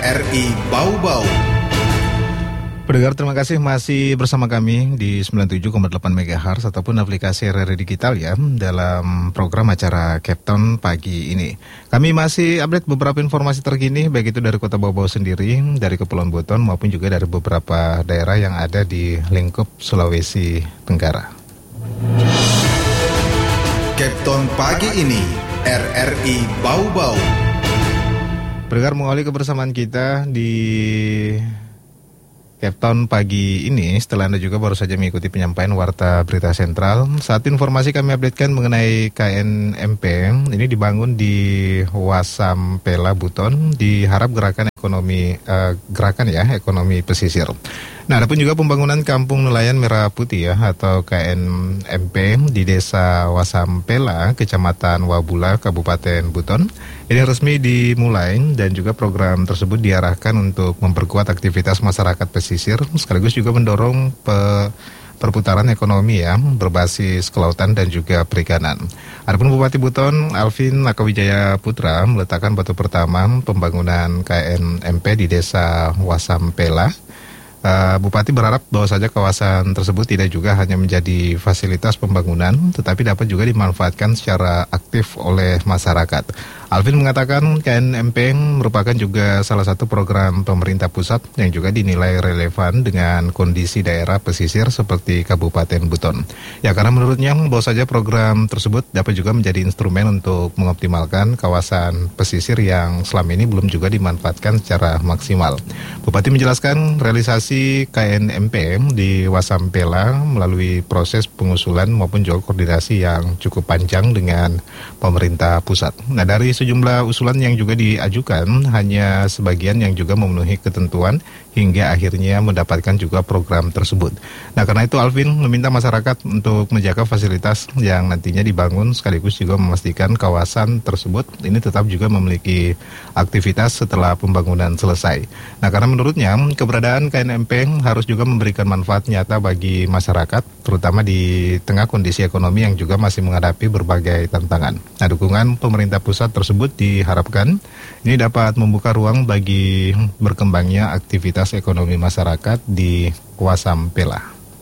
RRI Bau-Bau. Pendengar, terima kasih masih bersama kami di 97,8 MHz ataupun aplikasi RRI Digital ya dalam program acara Capton pagi ini. Kami masih update beberapa informasi terkini baik itu dari Kota Bau-Bau sendiri, dari Kepulauan Buton maupun juga dari beberapa daerah yang ada di lingkup Sulawesi Tenggara. Capton pagi ini RRI Bau-Bau. Pendengar, mengawali kebersamaan kita di Capton pagi ini setelah Anda juga baru saja mengikuti penyampaian Warta Berita Sentral. Saat informasi kami updatekan mengenai KNMP ini dibangun di Wasampela Buton, diharap ekonomi pesisir. Nah, adapun juga pembangunan Kampung Nelayan Merah Putih ya atau KNMP di Desa Wasampela, Kecamatan Wabula, Kabupaten Buton. Ini resmi dimulai dan juga program tersebut diarahkan untuk memperkuat aktivitas masyarakat pesisir sekaligus juga mendorong perputaran ekonomi ya berbasis kelautan dan juga perikanan. Adapun Bupati Buton Alvin Akawijaya Putra meletakkan batu pertama pembangunan KNMP di Desa Wasampela. Bupati berharap bahwa saja kawasan tersebut tidak juga hanya menjadi fasilitas pembangunan, tetapi dapat juga dimanfaatkan secara aktif oleh masyarakat. Alvin mengatakan KNMP merupakan juga salah satu program pemerintah pusat yang juga dinilai relevan dengan kondisi daerah pesisir seperti Kabupaten Buton. Ya, karena menurutnya bahwa saja program tersebut dapat juga menjadi instrumen untuk mengoptimalkan kawasan pesisir yang selama ini belum juga dimanfaatkan secara maksimal. Bupati menjelaskan realisasi KNMP di Wasampela melalui proses pengusulan maupun juga koordinasi yang cukup panjang dengan pemerintah pusat. Nah, dari sejumlah usulan yang juga diajukan, hanya sebagian yang juga memenuhi ketentuan hingga akhirnya mendapatkan juga program tersebut. Nah, karena itu Alvin meminta masyarakat untuk menjaga fasilitas yang nantinya dibangun sekaligus juga memastikan kawasan tersebut ini tetap juga memiliki aktivitas setelah pembangunan selesai. Nah, karena menurutnya keberadaan KNMP harus juga memberikan manfaat nyata bagi masyarakat, terutama di tengah kondisi ekonomi yang juga masih menghadapi berbagai tantangan. Nah, dukungan pemerintah pusat tersebut diharapkan ini dapat membuka ruang bagi berkembangnya aktivitas ekonomi masyarakat di Wasampela.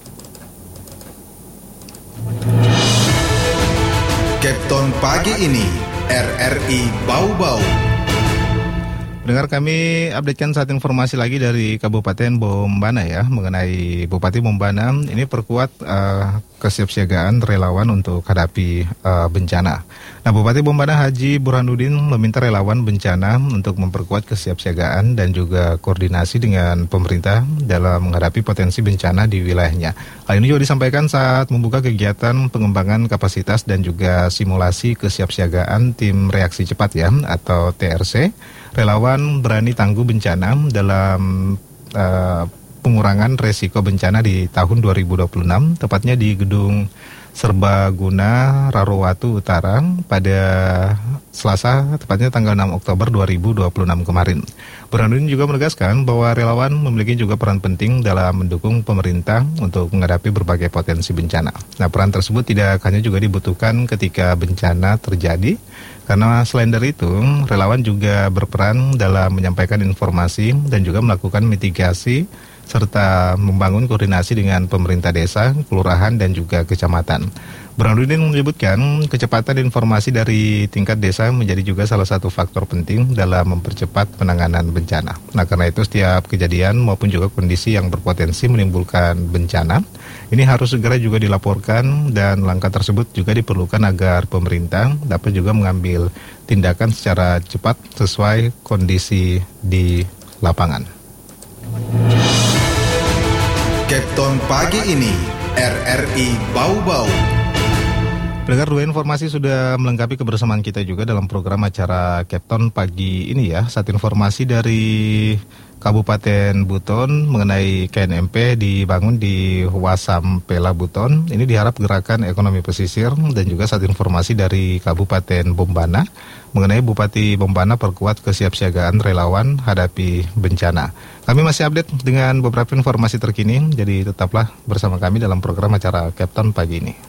Capton pagi ini RRI Bau-Bau. Dengar, kami updatekan saat informasi lagi dari Kabupaten Bombana ya mengenai Bupati Bombana ini perkuat kesiapsiagaan relawan untuk hadapi bencana. Nah, Bupati Bombana Haji Burhanuddin meminta relawan bencana untuk memperkuat kesiapsiagaan dan juga koordinasi dengan pemerintah dalam menghadapi potensi bencana di wilayahnya. Hal ini juga disampaikan saat membuka kegiatan pengembangan kapasitas dan juga simulasi kesiapsiagaan tim reaksi cepat ya atau TRC. Relawan berani tangguh bencana dalam pengurangan resiko bencana di tahun 2026, tepatnya di Gedung Serbaguna Rarowatu Utara pada Selasa, tepatnya tanggal 6 Oktober 2026 kemarin. Burhanuddin juga menegaskan bahwa relawan memiliki juga peran penting dalam mendukung pemerintah untuk menghadapi berbagai potensi bencana. Nah, peran tersebut tidak hanya juga dibutuhkan ketika bencana terjadi, karena selain dari itu, relawan juga berperan dalam menyampaikan informasi dan juga melakukan mitigasi serta membangun koordinasi dengan pemerintah desa, kelurahan, dan juga kecamatan. Burhanuddin menyebutkan kecepatan informasi dari tingkat desa menjadi juga salah satu faktor penting dalam mempercepat penanganan bencana. Nah, karena itu setiap kejadian maupun juga kondisi yang berpotensi menimbulkan bencana, ini harus segera juga dilaporkan dan langkah tersebut juga diperlukan agar pemerintah dapat juga mengambil tindakan secara cepat sesuai kondisi di lapangan. Capton pagi ini RRI Bau-Bau. Pendengar, dua informasi sudah melengkapi kebersamaan kita juga dalam program acara Capton pagi ini ya. Saat informasi dari Kabupaten Buton mengenai KNMP dibangun di Wasampela Buton. Ini diharap gerakan ekonomi pesisir, dan juga saat informasi dari Kabupaten Bombana mengenai Bupati Bombana perkuat kesiapsiagaan relawan hadapi bencana. Kami masih update dengan beberapa informasi terkini, jadi tetaplah bersama kami dalam program acara Capton pagi ini.